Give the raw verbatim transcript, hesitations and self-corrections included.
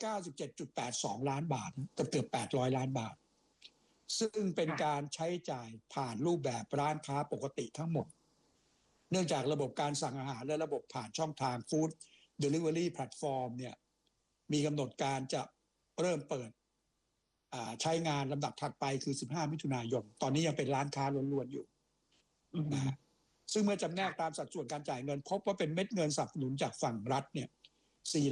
เก้าสิบเจ็ดจุดแปดสองล้านบาทเกือบเกือบแปดร้อยล้านบาทซึ่งเป็นการใช้จ่ายผ่านรูปแบบร้านค้าปกติทั้งหมดเนื่องจากระบบการสั่งอาหารและระบบผ่านช่องทางฟู้ดเดลิเวอรี่แพลตฟอร์มเนี่ยมีกำหนดการจะเริ่มเปิดใช้งานลำดับถัดไปคือสิบห้ามิถุนายนตอนนี้ยังเป็นร้านค้าล้วนๆอยู่นะฮะซึ่งเมื่อจำแนกตามสัดส่วนการจ่ายเงินพบว่าเป็นเม็ดเงินสนับสนุนจากฝั่งรัฐเนี่ย